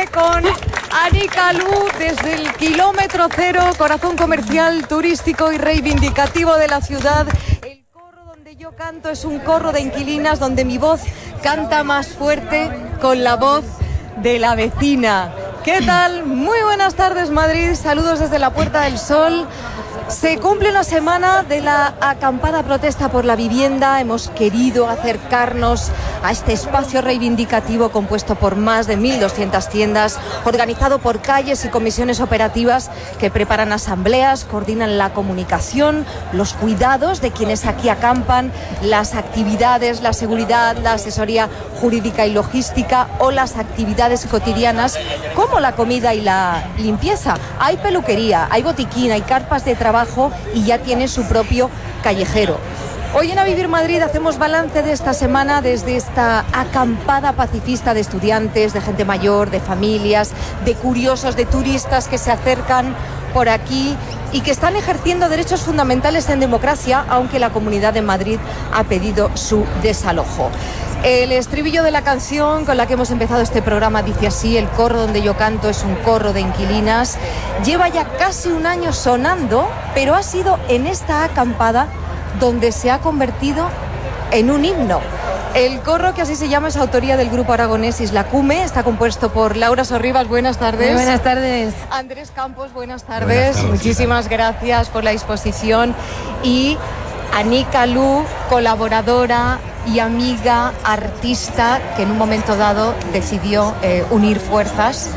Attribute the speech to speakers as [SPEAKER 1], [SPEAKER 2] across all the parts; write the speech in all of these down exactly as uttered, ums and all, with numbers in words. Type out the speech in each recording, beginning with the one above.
[SPEAKER 1] con Anika Lu desde el kilómetro cero, corazón comercial, turístico y reivindicativo de la ciudad. El corro donde yo canto es un corro de inquilinas donde mi voz canta más fuerte con la voz de la vecina. ¿Qué tal? Muy buenas tardes, Madrid. Saludos desde la Puerta del Sol. Se cumple una semana de la acampada protesta por la vivienda. Hemos querido acercarnos a este espacio reivindicativo compuesto por más de mil doscientas tiendas, organizado por calles y comisiones operativas que preparan asambleas, coordinan la comunicación, los cuidados de quienes aquí acampan, las actividades, la seguridad, la asesoría jurídica y logística o las actividades cotidianas como la comida y la limpieza. Hay peluquería, hay botiquín, hay carpas de trabajo y ya tiene su propio callejero. Hoy en A Vivir Madrid hacemos balance de esta semana desde esta acampada pacifista de estudiantes, de gente mayor, de familias, de curiosos, de turistas que se acercan por aquí y que están ejerciendo derechos fundamentales en democracia, aunque la Comunidad de Madrid ha pedido su desalojo. El estribillo de la canción con la que hemos empezado este programa dice así: el corro donde yo canto es un corro de inquilinas. Lleva ya casi un año sonando, pero ha sido en esta acampada donde se ha convertido en un himno. El corro, que así se llama, es autoría del grupo aragonés Isla Cume. Está compuesto por Laura Sorribas, buenas tardes.
[SPEAKER 2] Muy buenas tardes.
[SPEAKER 1] Andrés Campos, buenas tardes.
[SPEAKER 3] Buenas tardes.
[SPEAKER 1] Muchísimas gracias por la disposición. Y Anika Lu, colaboradora y amiga, artista, que en un momento dado decidió eh, unir fuerzas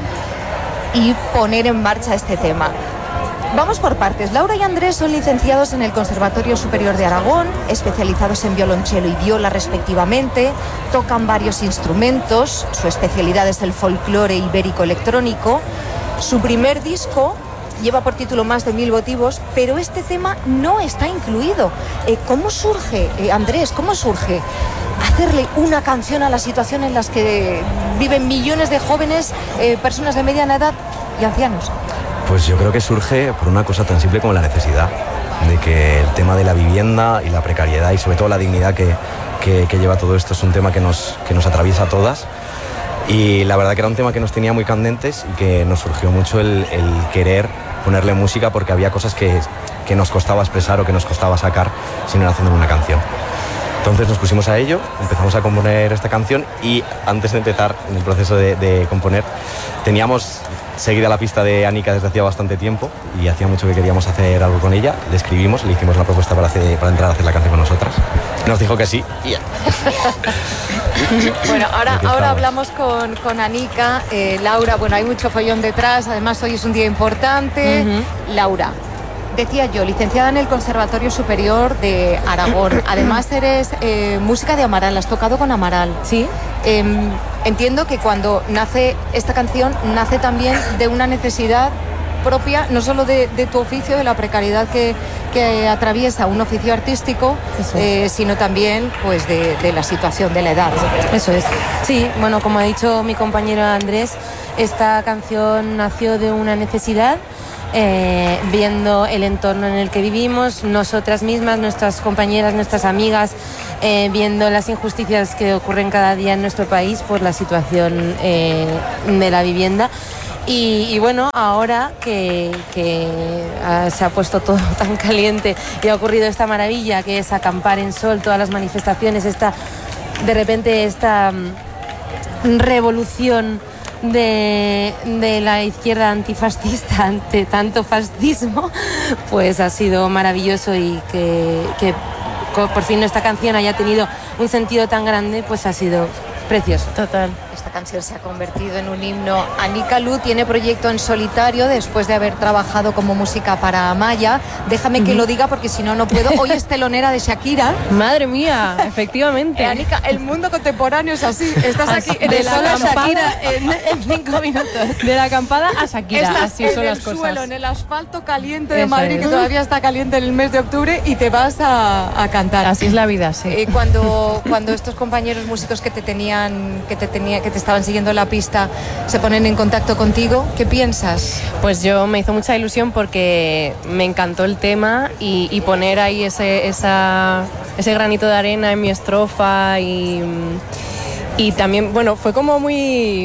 [SPEAKER 1] y poner en marcha este tema. Vamos por partes. Laura y Andrés son licenciados en el Conservatorio Superior de Aragón, especializados en violonchelo y viola respectivamente, tocan varios instrumentos, su especialidad es el folclore ibérico electrónico. Su primer disco lleva por título Más de mil motivos, pero este tema no está incluido. Eh, ¿Cómo surge, eh, Andrés, cómo surge hacerle una canción a la situación en las que viven millones de jóvenes, eh, personas de mediana edad y ancianos?
[SPEAKER 3] Pues yo creo que surge por una cosa tan simple como la necesidad de que el tema de la vivienda y la precariedad y sobre todo la dignidad que, que, que lleva todo esto es un tema que nos, que nos atraviesa a todas. Y la verdad que era un tema que nos tenía muy candentes y que nos surgió mucho el, el querer ponerle música porque había cosas que, que nos costaba expresar o que nos costaba sacar si no era haciendo una canción. Entonces nos pusimos a ello, empezamos a componer esta canción y antes de empezar en el proceso de, de componer teníamos seguida la pista de Anika desde hacía bastante tiempo y hacía mucho que queríamos hacer algo con ella. Le escribimos, le hicimos una propuesta para, hacer, para entrar a hacer la canción con nosotras. Nos dijo que sí. Yeah.
[SPEAKER 1] Bueno, ahora, ahora hablamos con, con Anika. Eh, Laura, bueno, hay mucho follón detrás, además hoy es un día importante. Uh-huh. Laura, decía yo, licenciada en el Conservatorio Superior de Aragón. Además eres eh, música de Amaral, has tocado con Amaral.
[SPEAKER 2] Sí.
[SPEAKER 1] Eh, entiendo que cuando nace esta canción, nace también de una necesidad propia, no solo de, de tu oficio, de la precariedad que, que atraviesa un oficio artístico, eh, sino también pues de, de la situación de la edad.
[SPEAKER 2] Eso es. Sí, bueno, como ha dicho mi compañero Andrés, esta canción nació de una necesidad. Eh, viendo el entorno en el que vivimos, nosotras mismas, nuestras compañeras, nuestras amigas, eh, viendo las injusticias que ocurren cada día en nuestro país por la situación eh, de la vivienda. Y, y bueno, ahora que, que uh, se ha puesto todo tan caliente y ha ocurrido esta maravilla que es acampar en sol, todas las manifestaciones, esta, de repente esta um, revolución De, de la izquierda antifascista ante tanto fascismo, pues ha sido maravilloso y que, que por fin esta canción haya tenido un sentido tan grande, pues ha sido precioso.
[SPEAKER 1] Total. Esta canción se ha convertido en un himno. Anika Lu tiene proyecto en solitario después de haber trabajado como música para Amaya. Déjame uh-huh. que lo diga porque si no, no puedo. Hoy es telonera de Shakira.
[SPEAKER 2] Madre mía, efectivamente.
[SPEAKER 1] Eh, Anika, el mundo contemporáneo es así. Estás aquí en
[SPEAKER 2] de
[SPEAKER 1] el
[SPEAKER 2] la
[SPEAKER 1] suelo
[SPEAKER 2] Shakira en, en cinco minutos. De la acampada a Shakira.
[SPEAKER 1] Estás
[SPEAKER 2] así
[SPEAKER 1] en
[SPEAKER 2] son
[SPEAKER 1] el
[SPEAKER 2] las cosas.
[SPEAKER 1] suelo, en el asfalto caliente de
[SPEAKER 2] Eso
[SPEAKER 1] Madrid,
[SPEAKER 2] es.
[SPEAKER 1] que todavía está caliente en el mes de octubre, y te vas a, a cantar.
[SPEAKER 2] Así es la vida, sí.
[SPEAKER 1] Eh, cuando, cuando estos compañeros músicos que te tenían, que te tenía, que te estaban siguiendo la pista se ponen en contacto contigo, ¿qué piensas?
[SPEAKER 2] Pues yo me hizo mucha ilusión porque me encantó el tema y, y poner ahí ese, esa, ese granito de arena en mi estrofa y, y también, bueno, fue como muy,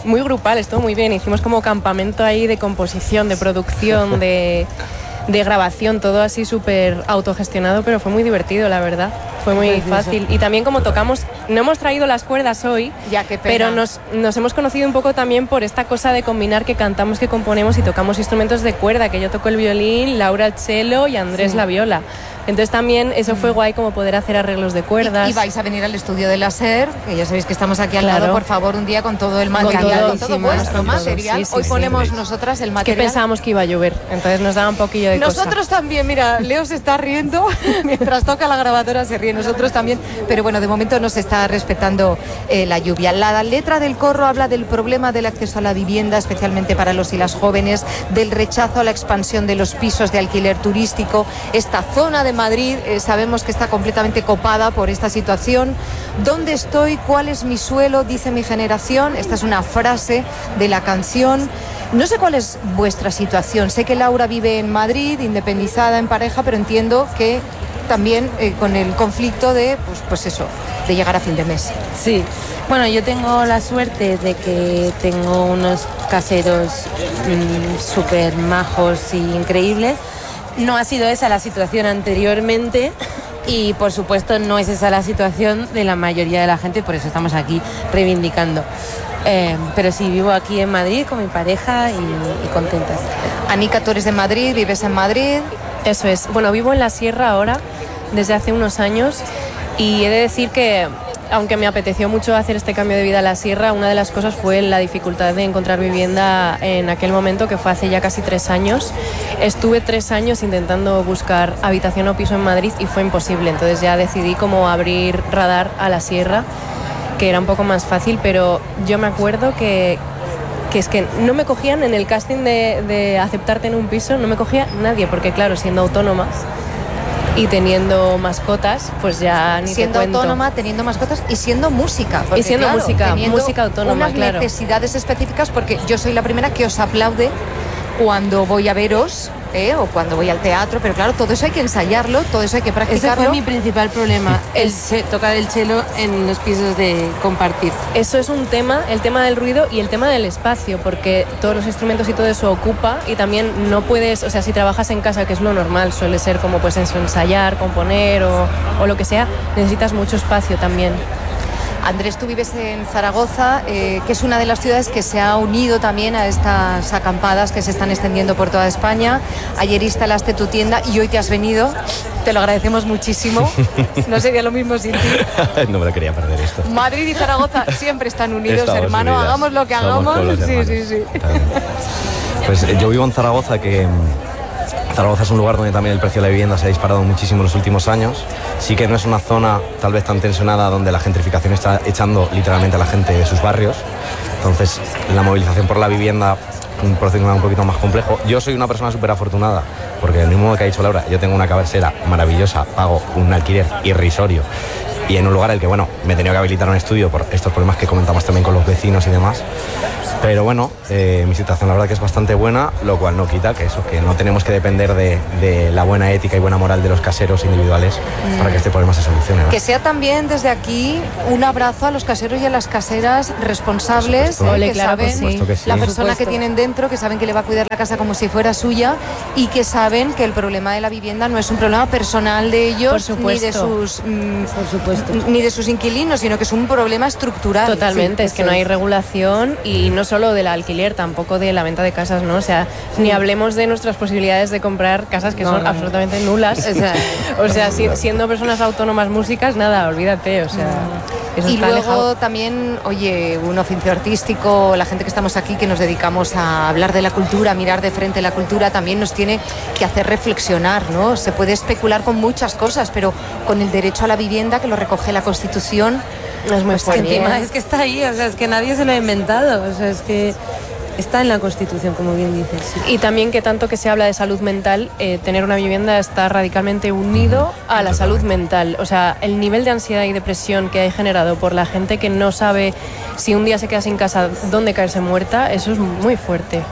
[SPEAKER 4] muy grupal, estuvo muy bien. Hicimos como campamento ahí de composición, de producción, de, de grabación, todo así súper autogestionado, pero fue muy divertido, la verdad. Fue muy Precioso. fácil. Y también como tocamos, no hemos traído las cuerdas hoy,
[SPEAKER 1] ya, qué pena.
[SPEAKER 4] pero nos, nos hemos conocido un poco también por esta cosa de combinar que cantamos, que componemos y tocamos instrumentos de cuerda, que yo toco el violín, Laura el cello y Andrés sí. la viola. Entonces también eso fue guay, como poder hacer arreglos de cuerdas.
[SPEAKER 1] Y, y vais a venir al estudio de la SER, que ya sabéis que estamos aquí al claro. lado, por favor, un día con todo el material, con todo, con todo vuestro material. Sí, sí, Hoy sí, ponemos sí. nosotras el material.
[SPEAKER 4] Que pensábamos que iba a llover, entonces nos daba un poquillo de
[SPEAKER 1] Nosotros
[SPEAKER 4] cosa.
[SPEAKER 1] también, mira, Leo se está riendo, mientras toca la grabadora se ríe, nosotros también, pero bueno, de momento no se está respetando eh, la lluvia. La letra del corro habla del problema del acceso a la vivienda, especialmente para los y las jóvenes, del rechazo a la expansión de los pisos de alquiler turístico. Esta zona de Madrid, eh, sabemos que está completamente copada por esta situación. ¿Dónde estoy? ¿Cuál es mi suelo? Dice mi generación. Esta es una frase de la canción. No sé cuál es vuestra situación. Sé que Laura vive en Madrid, independizada, en pareja, pero entiendo que también eh, con el conflicto de, pues, pues eso, de llegar a fin de mes.
[SPEAKER 2] Sí, bueno, yo tengo la suerte de que tengo unos caseros mmm, súper majos y increíbles. No ha sido esa la situación anteriormente y, por supuesto, no es esa la situación de la mayoría de la gente, por eso estamos aquí reivindicando. Eh, pero sí, vivo aquí en Madrid con mi pareja y, y contentas.
[SPEAKER 1] Anika, tú eres de Madrid, vives en Madrid.
[SPEAKER 4] Eso es. Bueno, vivo en la Sierra ahora, desde hace unos años, y he de decir que, aunque me apeteció mucho hacer este cambio de vida a la Sierra, una de las cosas fue la dificultad de encontrar vivienda en aquel momento, que fue hace ya casi tres años. Estuve tres años intentando buscar habitación o piso en Madrid y fue imposible, entonces ya decidí como abrir radar a la Sierra, que era un poco más fácil, pero yo me acuerdo que, que es que no me cogían en el casting de, de aceptarte en un piso, no me cogía nadie, porque claro, siendo autónomas y teniendo mascotas, pues ya ni
[SPEAKER 1] siendo
[SPEAKER 4] te cuento.
[SPEAKER 1] autónoma, teniendo mascotas y siendo música. Porque,
[SPEAKER 4] y siendo
[SPEAKER 1] claro,
[SPEAKER 4] música, música autónoma,
[SPEAKER 1] unas
[SPEAKER 4] claro.
[SPEAKER 1] necesidades específicas, porque yo soy la primera que os aplaude cuando voy a veros, ¿eh? O cuando voy al teatro, pero claro, todo eso hay que ensayarlo, todo eso hay que practicarlo.
[SPEAKER 2] Ese fue mi principal problema, el che- tocar el cello en los pisos de compartir.
[SPEAKER 4] Eso es un tema, el tema del ruido y el tema del espacio, porque todos los instrumentos y todo eso ocupa, y también no puedes, o sea, si trabajas en casa, que es lo normal, suele ser como pues eso, ensayar, componer o, o lo que sea, necesitas mucho espacio también.
[SPEAKER 1] Andrés, tú vives en Zaragoza, eh, que es una de las ciudades que se ha unido también a estas acampadas que se están extendiendo por toda España. Ayer instalaste tu tienda y hoy te has venido. Te lo agradecemos muchísimo. No sería lo mismo sin ti.
[SPEAKER 3] No me lo quería perder esto.
[SPEAKER 1] Madrid y Zaragoza siempre están unidos,
[SPEAKER 3] Estamos
[SPEAKER 1] hermano.
[SPEAKER 3] unidas.
[SPEAKER 1] Hagamos lo que
[SPEAKER 3] Somos
[SPEAKER 1] hagamos. Sí,
[SPEAKER 3] hermanos.
[SPEAKER 1] sí, sí.
[SPEAKER 3] Pues eh, yo vivo en Zaragoza, que Zaragoza es un lugar donde también el precio de la vivienda se ha disparado muchísimo en los últimos años. Sí que no es una zona tal vez tan tensionada donde la gentrificación está echando literalmente a la gente de sus barrios. Entonces la movilización por la vivienda, un proceso un poquito más complejo. Yo soy una persona súper afortunada porque del mismo modo que ha dicho Laura, yo tengo una cabecera maravillosa, pago un alquiler irrisorio y en un lugar en el que, bueno, me he tenido que habilitar un estudio por estos problemas que comentamos también con los vecinos y demás. Pero bueno, eh, mi situación la verdad que es bastante buena, lo cual no quita que eso, que no tenemos que depender de, de la buena ética y buena moral de los caseros individuales mm. para que este problema se solucione, ¿no?
[SPEAKER 1] Que sea también desde aquí un abrazo a los caseros y a las caseras responsables, ¿eh?
[SPEAKER 4] Ole,
[SPEAKER 1] que
[SPEAKER 4] claro,
[SPEAKER 1] saben
[SPEAKER 4] pues sí.
[SPEAKER 3] que sí.
[SPEAKER 1] la persona que tienen dentro, que saben que le va a cuidar la casa como si fuera suya y que saben que el problema de la vivienda no es un problema personal de ellos ni de sus mm,
[SPEAKER 2] Por supuesto.
[SPEAKER 1] ni de sus inquilinos, sino que es un problema estructural.
[SPEAKER 4] Totalmente,
[SPEAKER 1] Sí,
[SPEAKER 4] es que no hay regulación y no solo del alquiler, tampoco de la venta de casas, ¿no? O sea, ni hablemos de nuestras posibilidades de comprar casas que
[SPEAKER 2] No,
[SPEAKER 4] son
[SPEAKER 2] no,
[SPEAKER 4] absolutamente nulas. O sea, o sea si, siendo personas autónomas músicas, nada, olvídate, o sea, eso
[SPEAKER 1] Y
[SPEAKER 4] está
[SPEAKER 1] luego
[SPEAKER 4] alejado.
[SPEAKER 1] también, oye, un oficio artístico, la gente que estamos aquí, que nos dedicamos a hablar de la cultura, a mirar de frente la cultura, también nos tiene que hacer reflexionar, ¿no? Se puede especular con muchas cosas, pero con el derecho a la vivienda, que lo recoge la Constitución,
[SPEAKER 4] Es muy
[SPEAKER 2] Pues que
[SPEAKER 4] fuerte.
[SPEAKER 2] encima es que está ahí, o sea, es que nadie se lo ha inventado, o sea, es que está en la Constitución, como bien dices. Sí.
[SPEAKER 4] Y también que tanto que se habla de salud mental, eh, tener una vivienda está radicalmente unido a la salud mental. O sea, el nivel de ansiedad y depresión que hay generado por la gente que no sabe si un día se queda sin casa, dónde caerse muerta, eso es muy fuerte.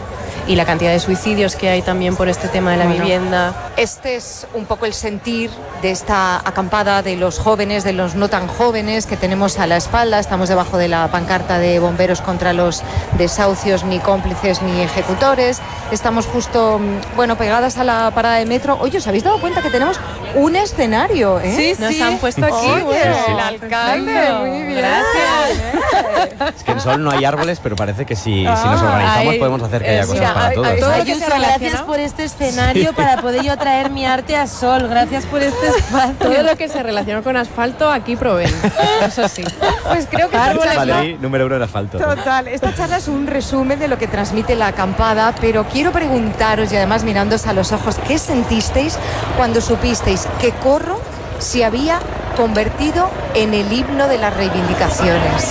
[SPEAKER 4] y la cantidad de suicidios que hay también por este tema de la
[SPEAKER 1] Bueno,
[SPEAKER 4] vivienda.
[SPEAKER 1] Este es un poco el sentir de esta acampada de los jóvenes, de los no tan jóvenes que tenemos a la espalda. Estamos debajo de la pancarta de bomberos contra los desahucios, ni cómplices ni ejecutores. Estamos justo, bueno, pegadas a la parada de metro. Oye, ¿os habéis dado cuenta que tenemos un escenario? ¿eh?
[SPEAKER 4] Sí, nos han puesto aquí.
[SPEAKER 1] Oye,
[SPEAKER 4] Bueno,
[SPEAKER 1] el alcalde, muy bien.
[SPEAKER 4] Gracias.
[SPEAKER 3] Es que en Sol no hay árboles, pero parece que si, si nos organizamos
[SPEAKER 4] Ay,
[SPEAKER 3] podemos hacer que haya
[SPEAKER 4] eso.
[SPEAKER 3] cosas
[SPEAKER 1] Mira,
[SPEAKER 3] para
[SPEAKER 1] hay-
[SPEAKER 3] todos.
[SPEAKER 1] hay-
[SPEAKER 3] ¿no?
[SPEAKER 1] hay-
[SPEAKER 2] Ayuso,
[SPEAKER 1] que se
[SPEAKER 2] gracias
[SPEAKER 1] relaciona.
[SPEAKER 2] por este escenario para poder yo traer mi arte a Sol. Gracias por este espacio.
[SPEAKER 4] Todo lo que se relaciona con asfalto aquí proveen. Eso sí.
[SPEAKER 1] Pues creo que esta charla-
[SPEAKER 3] Madrid, número uno en asfalto.
[SPEAKER 1] Total, esta charla es un resumen de lo que transmite la acampada, pero quiero preguntaros, y además mirándoos a los ojos, ¿qué sentisteis cuando supisteis que Corro se había convertido en el himno de las reivindicaciones?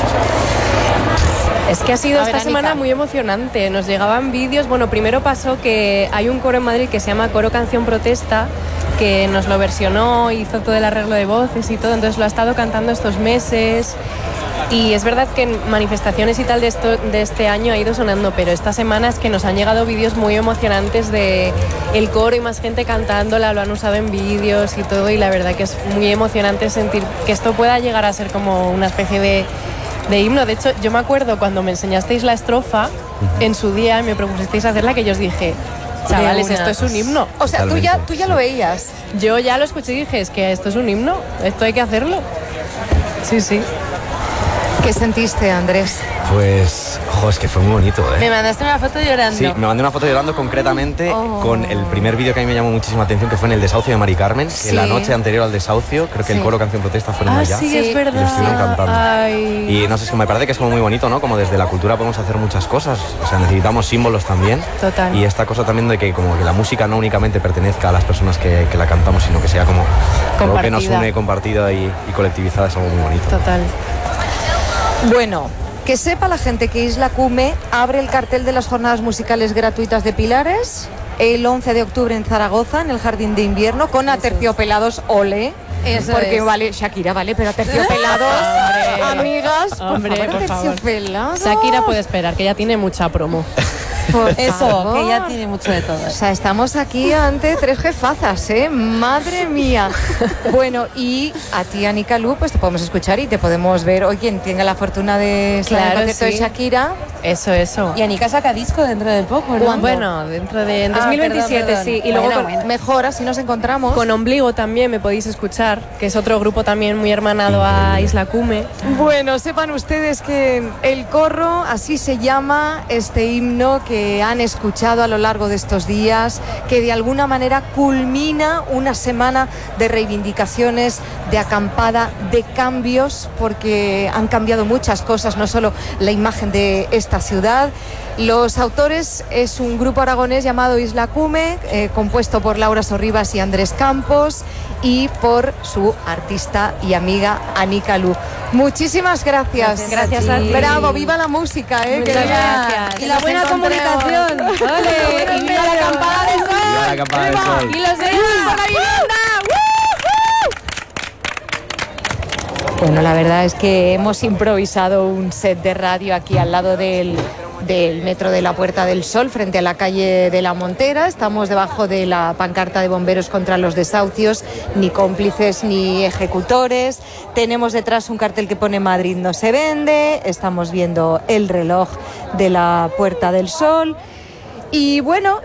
[SPEAKER 4] Es que ha sido
[SPEAKER 1] A ver,
[SPEAKER 4] esta
[SPEAKER 1] Anika.
[SPEAKER 4] semana muy emocionante. Nos llegaban vídeos. Bueno, primero pasó que hay un coro en Madrid que se llama Coro Canción Protesta, que nos lo versionó, hizo todo el arreglo de voces y todo, entonces lo ha estado cantando estos meses. Y es verdad que en manifestaciones y tal de, esto, de este año ha ido sonando, pero esta semana es que nos han llegado vídeos muy emocionantes de el coro y más gente cantándola, lo han usado en vídeos y todo, y la verdad que es muy emocionante sentir que esto pueda llegar a ser como una especie de, de himno. De hecho, yo me acuerdo cuando me enseñasteis la estrofa en su día y me propusisteis hacerla, que yo os dije, chavales,
[SPEAKER 1] De una.
[SPEAKER 4] esto es un himno.
[SPEAKER 1] O sea, tú ya,
[SPEAKER 3] Totalmente,
[SPEAKER 1] tú ya
[SPEAKER 3] sí.
[SPEAKER 1] lo veías.
[SPEAKER 4] Yo ya lo escuché y dije, es que esto es un himno, esto hay que hacerlo. Sí, sí.
[SPEAKER 1] ¿Qué sentiste, Andrés?
[SPEAKER 3] Pues, jo, es que fue muy bonito, ¿eh?
[SPEAKER 2] Me mandaste una foto llorando.
[SPEAKER 3] Sí, me mandé una foto llorando concretamente
[SPEAKER 1] Oh.
[SPEAKER 3] con el primer vídeo que a mí me llamó muchísima atención, que fue en el desahucio de Mari Carmen.
[SPEAKER 1] Sí.
[SPEAKER 3] En la noche anterior al desahucio, creo que
[SPEAKER 1] Sí.
[SPEAKER 3] el coro Canción Protesta fueron
[SPEAKER 4] Ah,
[SPEAKER 3] allá.
[SPEAKER 4] sí,
[SPEAKER 1] Sí,
[SPEAKER 4] es verdad.
[SPEAKER 3] y lo estuvieron cantando.
[SPEAKER 4] Ay.
[SPEAKER 3] Y no sé, es que me parece que es como muy bonito, ¿no? Como desde la cultura podemos hacer muchas cosas. O sea, necesitamos símbolos también.
[SPEAKER 4] Total.
[SPEAKER 3] Y esta cosa también de que como que la música no únicamente pertenezca a las personas que, que la cantamos, sino que sea como algo que nos
[SPEAKER 4] Compartida.
[SPEAKER 3] une, compartida y, y colectivizada, es algo muy bonito.
[SPEAKER 4] Total.
[SPEAKER 1] Bueno, que sepa la gente que Isla Cume abre el cartel de las jornadas musicales gratuitas de Pilares el once de octubre en Zaragoza, en el Jardín de Invierno, con Aterciopelados Ole.
[SPEAKER 2] Eso
[SPEAKER 1] Porque
[SPEAKER 2] es.
[SPEAKER 1] vale, Shakira, vale, pero Aterciopelados, amigas, por
[SPEAKER 4] Hombre,
[SPEAKER 1] favor,
[SPEAKER 4] por favor.
[SPEAKER 1] Aterciopelados.
[SPEAKER 4] Shakira puede esperar, que ya tiene mucha promo.
[SPEAKER 1] Por
[SPEAKER 2] Eso,
[SPEAKER 1] favor.
[SPEAKER 2] que ya tiene mucho de todo.
[SPEAKER 1] O sea, estamos aquí ante tres jefazas, ¿eh? Madre mía. Bueno, y a ti, Anika Lu, pues te podemos escuchar y te podemos ver hoy quien tenga la fortuna de estar en el
[SPEAKER 4] Claro,
[SPEAKER 1] concierto de
[SPEAKER 4] sí.
[SPEAKER 1] Shakira.
[SPEAKER 4] Eso, eso.
[SPEAKER 2] Y Anika saca disco dentro de poco, ¿no?
[SPEAKER 4] Bueno, dentro de en
[SPEAKER 2] Ah,
[SPEAKER 4] dos mil veintisiete,
[SPEAKER 2] perdón,
[SPEAKER 4] sí.
[SPEAKER 2] perdón.
[SPEAKER 4] Y luego
[SPEAKER 2] Bueno,
[SPEAKER 4] con,
[SPEAKER 2] bueno.
[SPEAKER 1] Mejor, así nos encontramos.
[SPEAKER 4] con Ombligo también me podéis escuchar, que es otro grupo también muy hermanado a Isla Cume.
[SPEAKER 1] Bueno, sepan ustedes que el corro, así se llama este himno que han escuchado a lo largo de estos días, que de alguna manera culmina una semana de reivindicaciones, de acampada, de cambios, porque han cambiado muchas cosas, no solo la imagen de esta ciudad. Los autores es un grupo aragonés llamado Isla Cume, eh, compuesto por Laura Sorribas y Andrés Campos, y por su artista y amiga Anika Lu. Muchísimas gracias.
[SPEAKER 4] Gracias a ti.
[SPEAKER 1] Bravo, viva la música, ¿eh?
[SPEAKER 4] Muchas
[SPEAKER 1] Que viva-
[SPEAKER 4] gracias.
[SPEAKER 1] que
[SPEAKER 2] Y la
[SPEAKER 1] nos
[SPEAKER 2] buena
[SPEAKER 1] encontremos.
[SPEAKER 2] comunicación.
[SPEAKER 1] ¡Ole! ¡Y viva la acampada de sol!
[SPEAKER 3] ¡Viva la acampada del sol!
[SPEAKER 2] Y los demás.
[SPEAKER 1] ¡Por la vivienda! Bueno, la verdad es que hemos improvisado un set de radio aquí al lado del, del metro de la Puerta del Sol, frente a la calle de la Montera. Estamos debajo de la pancarta de bomberos contra los desahucios, ni cómplices ni ejecutores. Tenemos detrás un cartel que pone Madrid no se vende. Estamos viendo el reloj de la Puerta del Sol. Y bueno...